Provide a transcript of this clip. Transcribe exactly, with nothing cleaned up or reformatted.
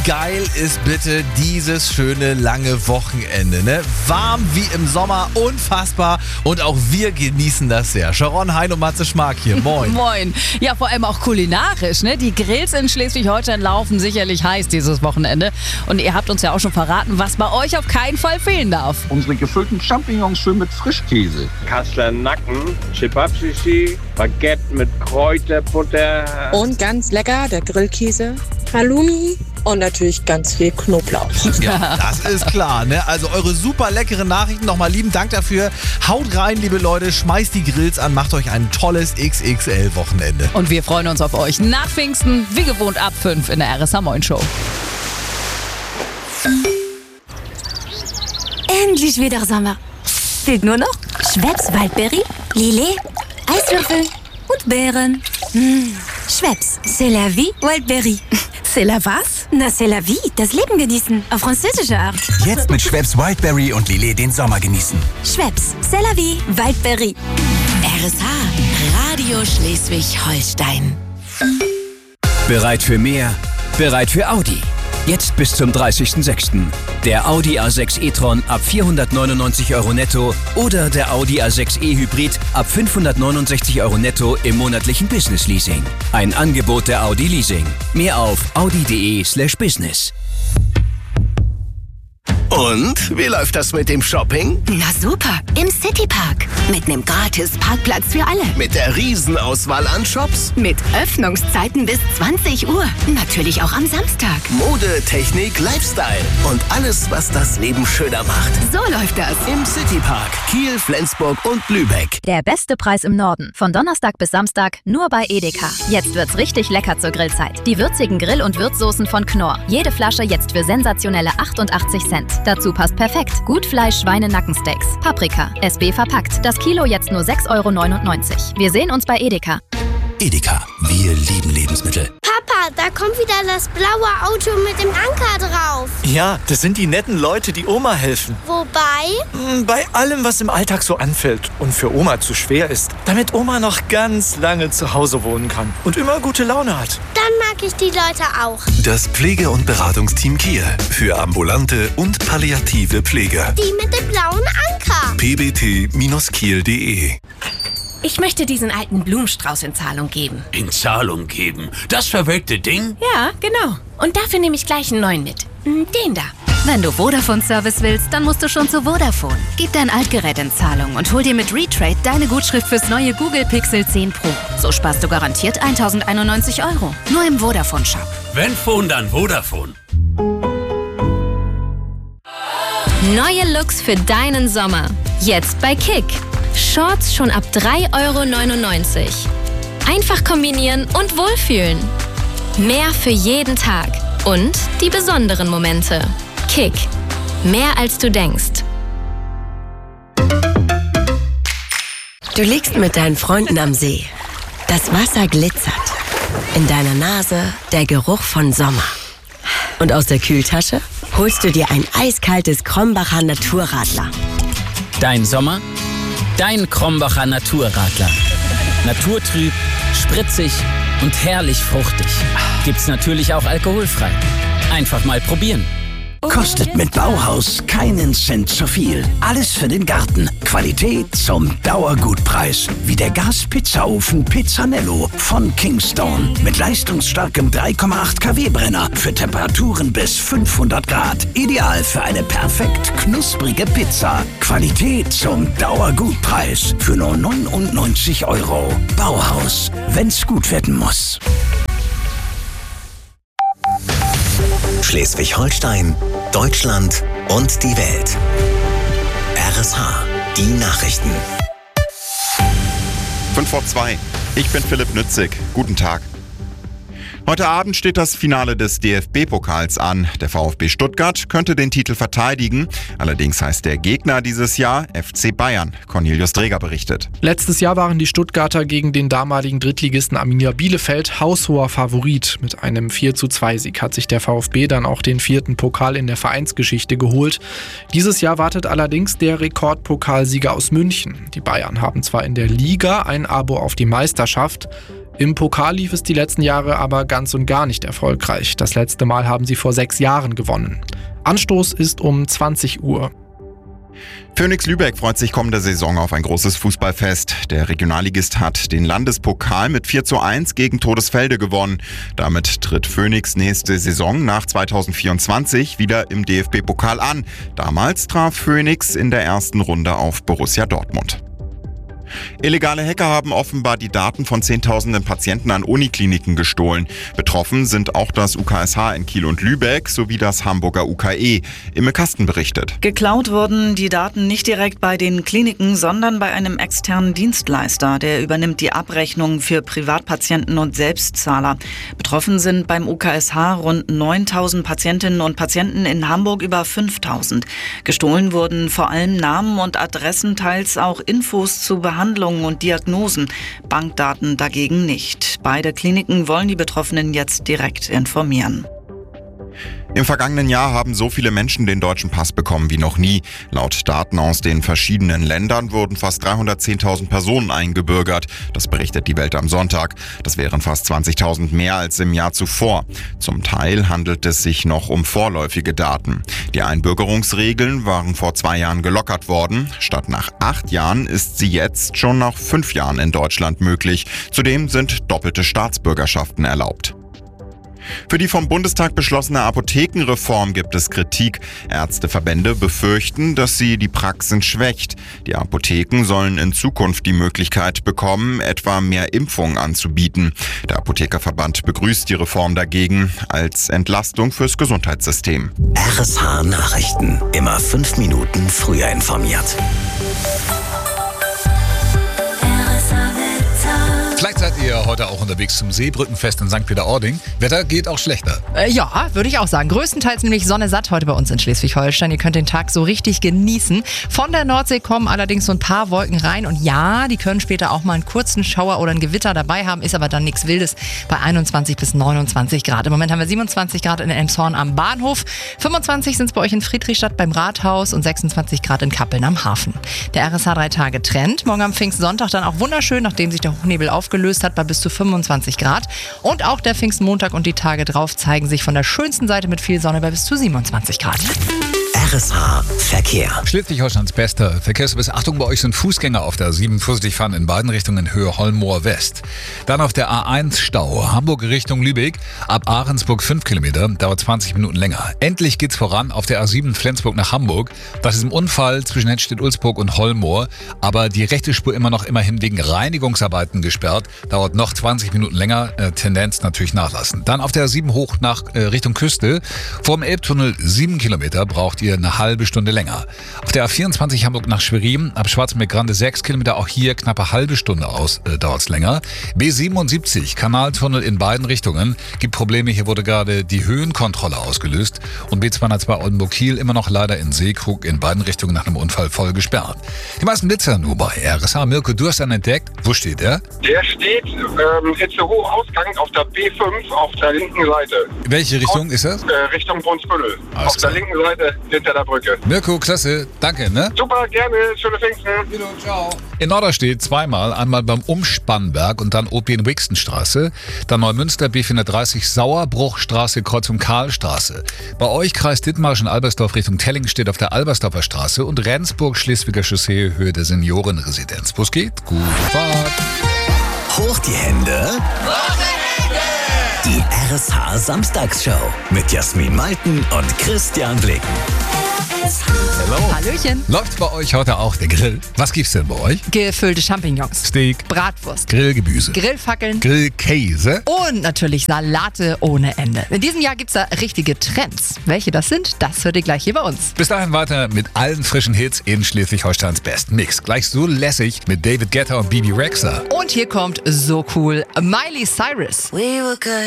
geil ist bitte dieses schöne lange Wochenende, ne? Warm wie im Sommer, unfassbar und auch wir genießen das sehr. Sharon, Hein und Matze Schmark hier, moin. Moin. Ja, vor allem auch kulinarisch, ne? Die Grills in Schleswig-Holstein laufen sicherlich heiß dieses Wochenende und ihr habt uns ja auch schon verraten, was bei euch auf keinen Fall fehlen darf. Unsere gefüllten Champignons schön mit Frischkäse. Kasseler Nacken, Chipapsisi, Baguette mit Kräuterbutter. Und ganz lecker, der Grillkäse, Halloumi und natürlich ganz viel Knoblauch. Ja, das ist klar, ne? Also eure super leckeren Nachrichten, nochmal lieben Dank dafür. Haut rein, liebe Leute, schmeißt die Grills an, macht euch ein tolles X X L-Wochenende. Und wir freuen uns auf euch nach Pfingsten, wie gewohnt ab fünf in der R S H Moin Show. Endlich wieder Sommer. Fehlt nur noch Schweppes Waldbeere, Lillet, Eiswürfel und Beeren. Mmh. Schweppes, c'est la vie, Waldbeere. C'est la was? Na, c'est la vie, das Leben genießen, auf französische Art. Jetzt mit Schweppes Wildberry und Lillet den Sommer genießen. Schweppes, c'est la vie, Waldbeere. R S H, Radio Schleswig-Holstein. Bereit für mehr? Bereit für Audi. Jetzt bis zum dreißigsten sechsten Der Audi A sechs e-tron ab vierhundertneunundneunzig Euro netto oder der Audi A sechs e Hybrid ab fünfhundertneunundsechzig Euro netto im monatlichen Business Leasing. Ein Angebot der Audi Leasing. Mehr auf audi.de slash business. Und, wie läuft das mit dem Shopping? Na super, im Citypark. Mit einem gratis Parkplatz für alle. Mit der Riesenauswahl an Shops? Mit Öffnungszeiten bis zwanzig Uhr. Natürlich auch am Samstag. Mode, Technik, Lifestyle und alles, was das Leben schöner macht. So läuft das. Im Citypark, Kiel, Flensburg und Lübeck. Der beste Preis im Norden. Von Donnerstag bis Samstag nur bei Edeka. Jetzt wird's richtig lecker zur Grillzeit. Die würzigen Grill- und Würzsoßen von Knorr. Jede Flasche jetzt für sensationelle achtundachtzig Cent. Dazu passt perfekt Gutfleisch Schweine-Nackensteaks. Paprika. S B verpackt. Das Kilo jetzt nur sechs Euro neunundneunzig. Wir sehen uns bei Edeka. Edeka, wir lieben Lebensmittel. Papa, da kommt wieder das blaue Auto mit dem Anker drauf. Ja, das sind die netten Leute, die Oma helfen. Wobei? Bei allem, was im Alltag so anfällt und für Oma zu schwer ist. Damit Oma noch ganz lange zu Hause wohnen kann und immer gute Laune hat. Dann mag ich die Leute auch. Das Pflege- und Beratungsteam Kiel. Für ambulante und palliative Pflege. Die mit dem blauen Anker. p b t Bindestrich kiel punkt d e Ich möchte diesen alten Blumenstrauß in Zahlung geben. In Zahlung geben? Das verwelkte Ding? Ja, genau. Und dafür nehme ich gleich einen neuen mit. Den da. Wenn du Vodafone-Service willst, dann musst du schon zu Vodafone. Gib dein Altgerät in Zahlung und hol dir mit Retrade deine Gutschrift fürs neue Google Pixel zehn Pro. So sparst du garantiert tausendeinundneunzig Euro. Nur im Vodafone-Shop. Wenn Phone, dann Vodafone. Neue Looks für deinen Sommer. Jetzt bei Kick. Shorts schon ab drei Euro neunundneunzig. Einfach kombinieren und wohlfühlen. Mehr für jeden Tag. Und die besonderen Momente. Kick. Mehr als du denkst. Du liegst mit deinen Freunden am See. Das Wasser glitzert. In deiner Nase der Geruch von Sommer. Und aus der Kühltasche holst du dir ein eiskaltes Krombacher Naturradler. Dein Sommer? Dein Krombacher Naturradler. Naturtrüb, spritzig und herrlich fruchtig. Gibt's natürlich auch alkoholfrei. Einfach mal probieren. Kostet mit Bauhaus keinen Cent zu viel. Alles für den Garten. Qualität zum Dauergutpreis. Wie der Gaspizzaofen Pizzanello von Kingstone. Mit leistungsstarkem drei Komma acht Kilowatt Brenner für Temperaturen bis fünfhundert Grad. Ideal für eine perfekt knusprige Pizza. Qualität zum Dauergutpreis für nur neunundneunzig Euro. Bauhaus, wenn's gut werden muss. Schleswig-Holstein, Deutschland und die Welt. R S H, die Nachrichten. fünf vor zwei. Ich bin Philipp Nützig. Guten Tag. Heute Abend steht das Finale des D F B-Pokals an. Der VfB Stuttgart könnte den Titel verteidigen. Allerdings heißt der Gegner dieses Jahr F C Bayern. Cornelius Dreger berichtet. Letztes Jahr waren die Stuttgarter gegen den damaligen Drittligisten Arminia Bielefeld haushoher Favorit. Mit einem vier zu zwei Sieg hat sich der VfB dann auch den vierten Pokal in der Vereinsgeschichte geholt. Dieses Jahr wartet allerdings der Rekordpokalsieger aus München. Die Bayern haben zwar in der Liga ein Abo auf die Meisterschaft. Im Pokal lief es die letzten Jahre aber ganz und gar nicht erfolgreich. Das letzte Mal haben sie vor sechs Jahren gewonnen. Anstoß ist um zwanzig Uhr. Phoenix Lübeck freut sich kommende Saison auf ein großes Fußballfest. Der Regionalligist hat den Landespokal mit vier zu eins gegen Todesfelde gewonnen. Damit tritt Phoenix nächste Saison nach zweitausendvierundzwanzig wieder im D F B-Pokal an. Damals traf Phoenix in der ersten Runde auf Borussia Dortmund. Illegale Hacker haben offenbar die Daten von zehntausenden Patienten an Unikliniken gestohlen. Betroffen sind auch das U K S H in Kiel und Lübeck sowie das Hamburger U K E. Imme Kasten berichtet. Geklaut wurden die Daten nicht direkt bei den Kliniken, sondern bei einem externen Dienstleister. Der übernimmt die Abrechnung für Privatpatienten und Selbstzahler. Betroffen sind beim U K S H rund neuntausend Patientinnen und Patienten, in Hamburg über fünftausend. Gestohlen wurden vor allem Namen und Adressen, teils auch Infos zu Behandlungen und Diagnosen. Bankdaten dagegen nicht. Beide Kliniken wollen die Betroffenen jetzt direkt informieren. Im vergangenen Jahr haben so viele Menschen den deutschen Pass bekommen wie noch nie. Laut Daten aus den verschiedenen Ländern wurden fast dreihundertzehntausend Personen eingebürgert. Das berichtet die Welt am Sonntag. Das wären fast zwanzigtausend mehr als im Jahr zuvor. Zum Teil handelt es sich noch um vorläufige Daten. Die Einbürgerungsregeln waren vor zwei Jahren gelockert worden. Statt nach acht Jahren ist sie jetzt schon nach fünf Jahren in Deutschland möglich. Zudem sind doppelte Staatsbürgerschaften erlaubt. Für die vom Bundestag beschlossene Apothekenreform gibt es Kritik. Ärzteverbände befürchten, dass sie die Praxen schwächt. Die Apotheken sollen in Zukunft die Möglichkeit bekommen, etwa mehr Impfungen anzubieten. Der Apothekerverband begrüßt die Reform dagegen als Entlastung fürs Gesundheitssystem. R S H Nachrichten. Immer fünf Minuten früher informiert. Vielleicht seid ihr heute auch unterwegs zum Seebrückenfest in Sankt Peter-Ording. Wetter geht auch schlechter. Äh, ja, würde ich auch sagen. Größtenteils nämlich Sonne satt heute bei uns in Schleswig-Holstein. Ihr könnt den Tag so richtig genießen. Von der Nordsee kommen allerdings so ein paar Wolken rein. Und ja, die können später auch mal einen kurzen Schauer oder ein Gewitter dabei haben. Ist aber dann nichts Wildes bei einundzwanzig bis neunundzwanzig Grad. Im Moment haben wir siebenundzwanzig Grad in Elmshorn am Bahnhof. fünfundzwanzig sind es bei euch in Friedrichstadt beim Rathaus und sechsundzwanzig Grad in Kappeln am Hafen. Der R S H drei Tage Trend. Morgen am Pfingstsonntag dann auch wunderschön, nachdem sich der Hochnebel aufgelöst hat, bei bis zu fünfundzwanzig Grad. Und auch der Pfingstmontag und die Tage drauf zeigen sich von der schönsten Seite mit viel Sonne bei bis zu siebenundzwanzig Grad. R S H Verkehr. Schleswig-Holsteins bester Verkehrsservice. Achtung, bei euch sind Fußgänger auf der A sieben. Vorsichtig fahren in beiden Richtungen in Höhe Holmoor West. Dann auf der A eins Stau. Hamburg Richtung Lübeck. Ab Ahrensburg fünf Kilometer. Dauert zwanzig Minuten länger. Endlich geht's voran auf der A sieben Flensburg nach Hamburg. Das ist im Unfall zwischen Hedstedt-Ulzburg und Holmoor. Aber die rechte Spur immer noch immerhin wegen Reinigungsarbeiten gesperrt. Dauert noch zwanzig Minuten länger. Äh, Tendenz natürlich nachlassen. Dann auf der A sieben hoch nach äh, Richtung Küste. Vor dem Elbtunnel sieben Kilometer braucht ihr eine halbe Stunde länger. Auf der A vierundzwanzig Hamburg nach Schwerin, ab Schwarzmeer-Grande sechs Kilometer, auch hier knappe halbe Stunde aus, äh, dauert es länger. B siebenundsiebzig, Kanaltunnel in beiden Richtungen, gibt Probleme, hier wurde gerade die Höhenkontrolle ausgelöst und B zweihundertzwei Oldenburg-Kiel immer noch leider in Seekrug in beiden Richtungen nach einem Unfall voll gesperrt. Die meisten Blitzer nur bei R S H. Mirko, du hast einen entdeckt. Wo steht der? Der steht ähm, Itzehoe-Ausgang auf der B fünf auf der linken Seite. Welche Richtung Aus, ist das? Äh, Richtung Brunsbüttel. Auf klar. Der linken Seite hinter der Brücke. Mirko, klasse. Danke, ne? Super, gerne. Schöne Pfingsten. Hallo, ciao. In Norderstedt zweimal. Einmal beim Umspannberg und dann O P in Wixenstraße. Dann Neumünster B vierhundertdreißig Sauerbruchstraße, Kreuzung Karlstraße. Bei euch Kreis Dithmarschen Albersdorf Richtung Telling steht auf der Albersdorfer Straße und Rendsburg Schleswiger Chaussee Höhe der Seniorenresidenz. Wo es geht? Gute Fahrt. Hoch die Hände. Die R S H Samstagsshow mit Jasmin Malten und Christian Blicken. Hello. Hallöchen. Läuft bei euch heute auch der Grill? Was gibt's denn bei euch? Gefüllte Champignons. Steak. Bratwurst. Grillgemüse. Grillfackeln. Grillkäse. Und natürlich Salate ohne Ende. In diesem Jahr gibt's da richtige Trends. Welche das sind, das hört ihr gleich hier bei uns. Bis dahin weiter mit allen frischen Hits in Schleswig-Holsteins Best Mix. Gleich so lässig mit David Guetta und Bibi Rexha. Und hier kommt so cool Miley Cyrus. We were good.